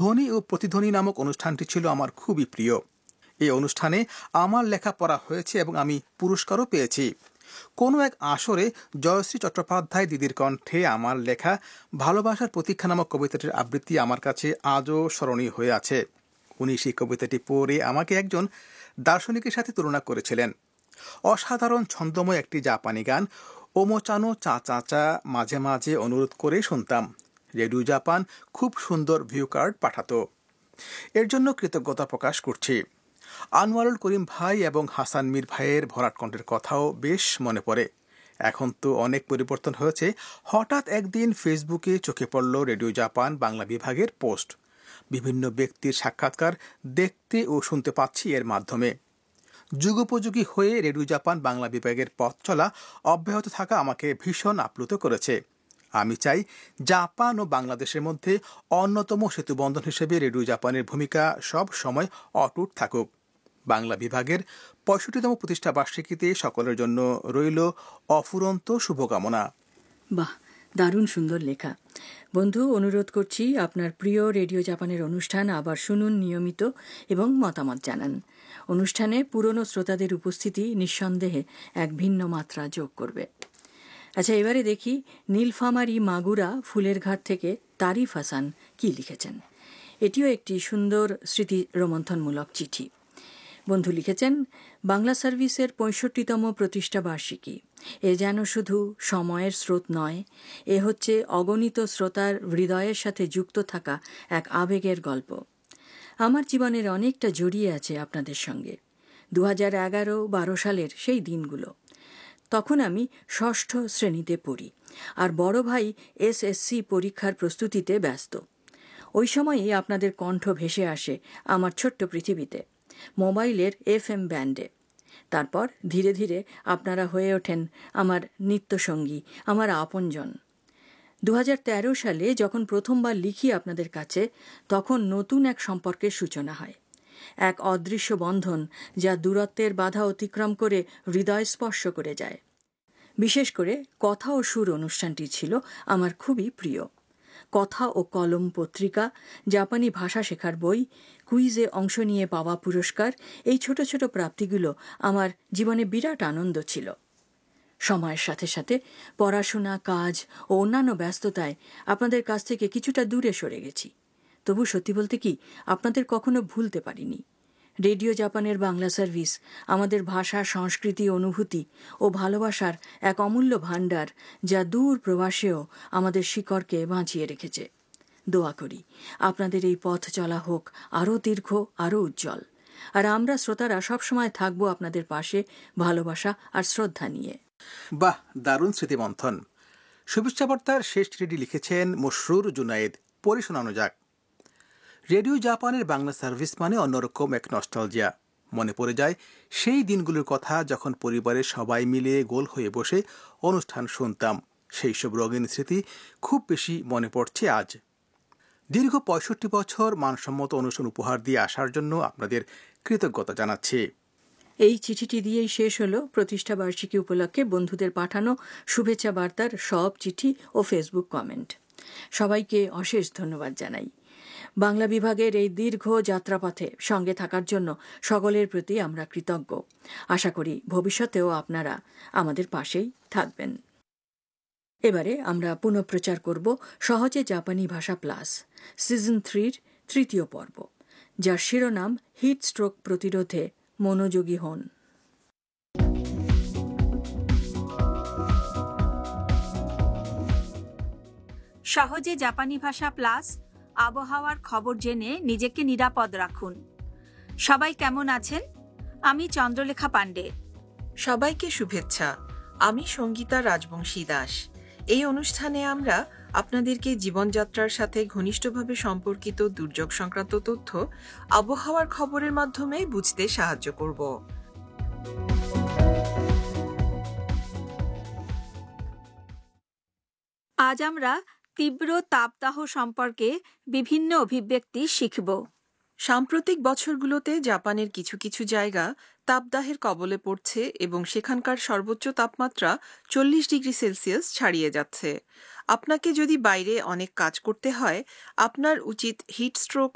ধ্বনি ও প্রতিধ্বনি নামক অনুষ্ঠানটি ছিল আমার খুবই প্রিয়। এই অনুষ্ঠানে আমার লেখা পড়া হয়েছে এবং আমি পুরস্কারও পেয়েছি। কোনো এক আসরে জয়শ্রী চট্টোপাধ্যায় দিদির কণ্ঠে আমার লেখা ভালোবাসার প্রতীক্ষা নামক কবিতাটির আবৃত্তি আমার কাছে আজও স্মরণীয় হয়ে আছে। উনি সেই কবিতাটি পড়ে আমাকে একজন দার্শনিকের সাথে তুলনা করেছিলেন। অসাধারণ ছন্দময় একটি জাপানি গান ওমোচানো চা চা চা মাঝে মাঝে অনুরোধ করে শুনতাম। রেডিও জাপান খুব সুন্দর ভিউ কার্ড পাঠাতো, এর জন্য কৃতজ্ঞতা প্রকাশ করছি। আনোয়ারুল করিম ভাই এবং হাসান মীর ভাইয়ের ভরাট কণ্ঠের কথাও বেশ মনে পড়ে। এখন তো অনেক পরিবর্তন হয়েছে। হঠাৎ একদিন ফেসবুকে চোখে পড়ল রেডিও জাপান বাংলা বিভাগের পোস্ট। বিভিন্ন ব্যক্তির সাক্ষাৎকার দেখতে ও শুনতে পাচ্ছি এর মাধ্যমে। যুগোপযোগী হয়ে রেডিও জাপান বাংলা বিভাগের পথ চলা অব্যাহত থাকা আমাকে ভীষণ আপ্লুত করেছে। আমি চাই জাপান ও বাংলাদেশের মধ্যে অন্যতম সেতুবন্ধন হিসেবে রেডিও জাপানের ভূমিকা সব সময় অটুট থাকুক। বাংলা বিভাগের ৬৫তম প্রতিষ্ঠা বার্ষিকীতে সকলের জন্য রইল অফুরন্ত শুভকামনা। বাহ, দারুণ সুন্দর লেখা। বন্ধু, অনুরোধ করছি আপনার প্রিয় রেডিও জাপানের অনুষ্ঠান আবার শুনুন নিয়মিত এবং মতামত জানান। অনুষ্ঠানে পুরনো শ্রোতাদের উপস্থিতি নিঃসন্দেহে এক ভিন্ন মাত্রা যোগ করবে। আচ্ছা, এবারে দেখি নীলফামারী মাগুরা ফুলের ঘাট থেকে তারিফ হাসান কি লিখেছেন। এটিও একটি সুন্দর স্মৃতি রোমন্থনমূলক চিঠি। বন্ধু লিখেছেন, বাংলা সার্ভিসের ৬৫তম প্রতিষ্ঠা বার্ষিকী। এ যেন শুধু সময়ের স্রোত নয়, এ হচ্ছে অগণিত শ্রোতার হৃদয়ের সাথে যুক্ত থাকা এক আবেগের গল্প। আমার জীবনের অনেকটা জড়িয়ে আছে আপনাদের সঙ্গে। ২০১১-১২ সালের সেই দিনগুলো। তখন আমি ৬ষ্ঠ শ্রেণীতে পড়ি, আর বড় ভাই SSC পরীক্ষার প্রস্তুতিতে ব্যস্ত। ওই সময়ই আপনাদের কণ্ঠ ভেসে আসে আমার ছোট্ট পৃথিবীতে, মোবাইলের FM ব্যান্ডে। তারপর ধীরে ধীরে আপনারা হয়ে ওঠেন আমার নিত্যসঙ্গী, আমার আপনজন। ২০১৩ সালে যখন প্রথমবার লিখি আপনাদের কাছে, তখন নতুন এক সম্পর্কের সূচনা হয়। এক অদৃশ্য বন্ধন যা দূরত্বের বাধা অতিক্রম করে হৃদয় স্পর্শ করে যায়। বিশেষ করে কথা ও সুর অনুষ্ঠানটি ছিল আমার খুবই প্রিয়। কথা ও কলম পত্রিকা, জাপানি ভাষা শেখার বই, কুইজে অংশ নিয়ে পাওয়া পুরস্কার, এই ছোট ছোট প্রাপ্তিগুলো আমার জীবনে বিরাট আনন্দ ছিল। সময়ের সাথে সাথে পড়াশোনা, কাজ ও অন্যান্য ব্যস্ততায় আপনাদের কাছ থেকে কিছুটা দূরে সরে গেছি। তবু সত্যি বলতে কি, আপনাদের কখনো ভুলতে পারিনি। রেডিও জাপানের বাংলা সার্ভিস আমাদের ভাষা, সংস্কৃতি, অনুভূতি ও ভালোবাসার এক অমূল্য ভাণ্ডার, যা দূর প্রবাসেও আমাদের শিকড়কে বাঁচিয়ে রেখেছে। দোয়া করি আপনাদের এই পথ চলা হোক আরও দীর্ঘ, আরও উজ্জ্বল। আর আমরা শ্রোতারা সবসময় থাকবো আপনাদের পাশে, ভালোবাসা আর শ্রদ্ধা নিয়ে। বাহ, দারুণ স্মৃতিমন্থন। শুভেচ্ছা বার্তার শেষ চিঠিটি লিখেছেন মশরুর জুনায়েদ। পড়ে শোনানো যাক। রেডিও জাপানের বাংলা সার্ভিস মানে অন্যরকম এক নস্টালজিয়া। মনে পড়ে যায় সেই দিনগুলোর কথা, যখন পরিবারের সবাই মিলে গোল হয়ে বসে অনুষ্ঠান শুনতাম। সেই সব রঙিন স্মৃতি খুব বেশি মনে পড়ছে আজ। দীর্ঘ ৬৫ বছর মানসম্মত অনুষ্ঠান উপহার দিয়ে আসার জন্য আপনাদের কৃতজ্ঞতা জানাচ্ছি। এই চিঠিটি দিয়েই শেষ হলো প্রতিষ্ঠা বার্ষিকী উপলক্ষে বন্ধুদের পাঠানো শুভেচ্ছা বার্তার সব চিঠি ও ফেসবুক কমেন্ট। সবাইকে অশেষ ধন্যবাদ জানাই। বাংলা বিভাগের এই দীর্ঘ যাত্রাপথে সঙ্গে থাকার জন্য সকলের প্রতি আমরা কৃতজ্ঞ। আশা করি ভবিষ্যতেও আপনারা আমাদের পাশেই থাকবেন। এবারে আমরা পুনঃপ্রচার করব সহজে জাপানি ভাষা প্লাস সিজন 3-র ৩য় পর্ব, যার শিরোনাম হিট স্ট্রোক প্রতিরোধে মনোযোগী হন। সহজে জাপানি ভাষা প্লাস, আবহাওয়ার খবর জেনে নিজেকে নিরাপদ রাখুন। সবাই কেমন আছেন? আমি চন্দ্রলেখা পাণ্ডে। সবাইকে শুভেচ্ছা। আমি সঙ্গীতা রাজবংশী দাস। এই অনুষ্ঠানে আমরা আপনাদেরকে জীবনযাত্রার সাথে ঘনিষ্ঠভাবে সম্পর্কিত দুর্যোগ সংক্রান্ত তথ্য আবহাওয়ার খবরের মাধ্যমে বুঝতে সাহায্য করব। আজ আমরা তীব্র তাপদাহ সম্পর্কে বিভিন্ন অভিব্যক্তি শিখব। সাম্প্রতিক বছরগুলোতে জাপানের কিছু কিছু জায়গা তাপদাহের কবলে পড়ছে এবং সেখানকার সর্বোচ্চ তাপমাত্রা 40 ডিগ্রি সেলসিয়াস ছাড়িয়ে যাচ্ছে। আপনাকে যদি বাইরে অনেক কাজ করতে হয়, আপনার উচিত হিট স্ট্রোক